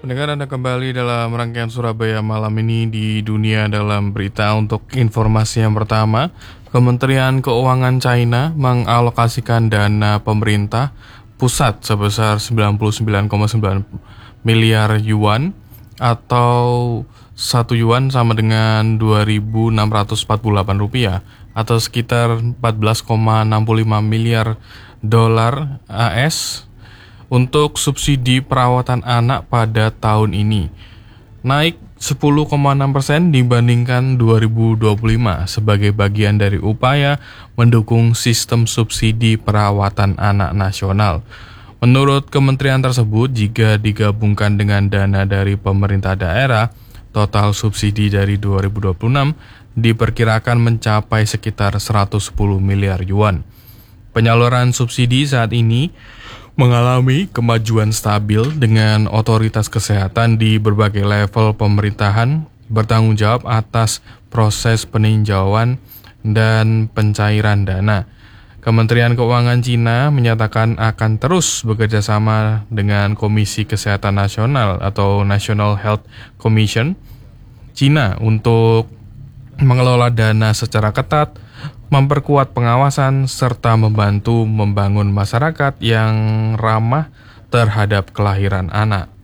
Pendengar, Anda kembali dalam rangkaian Surabaya malam ini di Dunia Dalam Berita. Untuk informasi yang pertama, Kementerian Keuangan China mengalokasikan dana pemerintah pusat sebesar 99,9 miliar yuan atau 1 yuan sama dengan 2.648 rupiah atau sekitar 14,65 miliar dolar AS untuk subsidi perawatan anak pada tahun ini, naik 10,6% dibandingkan 2025 sebagai bagian dari upaya mendukung sistem subsidi perawatan anak nasional. Menurut kementerian tersebut, jika digabungkan dengan dana dari pemerintah daerah, total subsidi dari 2026 diperkirakan mencapai sekitar 110 miliar yuan. Penyaluran subsidi saat ini mengalami kemajuan stabil dengan otoritas kesehatan di berbagai level pemerintahan bertanggung jawab atas proses peninjauan dan pencairan dana. Kementerian Keuangan Cina menyatakan akan terus bekerjasama dengan Komisi Kesehatan Nasional atau National Health Commission Cina untuk mengelola dana secara ketat, memperkuat pengawasan, serta membantu membangun masyarakat yang ramah terhadap kelahiran anak.